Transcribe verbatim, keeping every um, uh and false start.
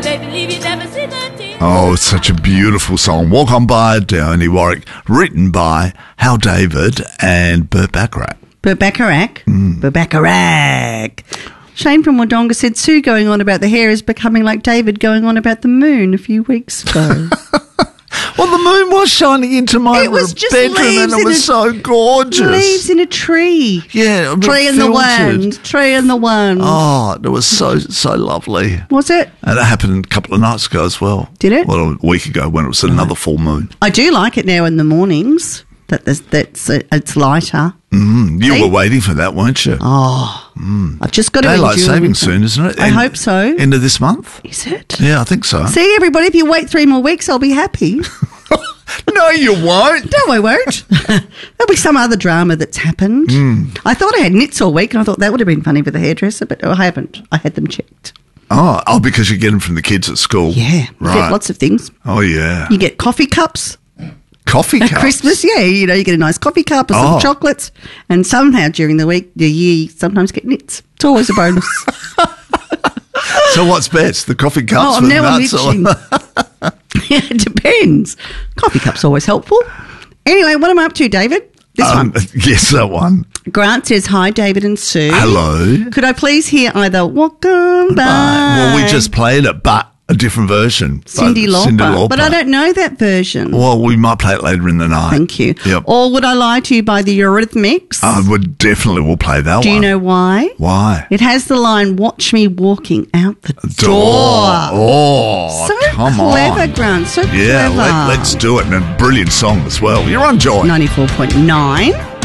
Oh, it's such a beautiful song. Walk On By, Dionne Warwick, written by Hal David and Burt Bacharach. Burt Bacharach? Mm. Burt Bacharach. Shane from Wodonga said Sue going on about the hair is becoming like David going on about the moon a few weeks ago. Well, the moon was shining into my it was just bedroom and it was a, so gorgeous. Leaves in a tree. Yeah. Tree in the wind. Tree in the wind. Oh, it was so, so lovely. Was it? And that happened a couple of nights ago as well. Did it? Well, a week ago when it was another full moon. I do like it now in the mornings. That there's, that's uh, it's lighter. Mm, you See? were waiting for that, weren't you? Oh, mm. I've just got to Daylight enjoy savings soon, isn't it? I End, hope so. End of this month? Is it? Yeah, I think so. See, everybody, if you wait three more weeks, I'll be happy. No, you won't. No, I won't. There'll be some other drama that's happened. Mm. I thought I had knits all week, and I thought that would have been funny for the hairdresser, but I haven't. I had them checked. Oh, oh, because you get them from the kids at school. Yeah, you right. get lots of things. Oh, yeah. You get coffee cups. Coffee cups? At Christmas, yeah. You know, you get a nice coffee cup or some oh. chocolates, and somehow during the week, the year, you sometimes get knits. It's always a bonus. So what's best, the coffee cups oh, with now nuts? I'm Or... yeah, it depends. Coffee cup's always helpful. Anyway, what am I up to, David? This um, one. Yes, that one. Grant says, hi, David and Sue. Hello. Could I please hear either Walk On By? Well, we just played it, but a different version. Cyndi Lauper. Cyndi Lauper. But I don't know that version. Well, we might play it later in the night. Thank you. Yep. Or Would I Lie to You by the Eurythmics? I would definitely will play that Do one. Do you know why? Why? It has the line, watch me walking out the door. door. Oh, so come clever, on. Grant. So yeah, clever. let, let's do it. And a brilliant song as well. You're on Joy. ninety-four point nine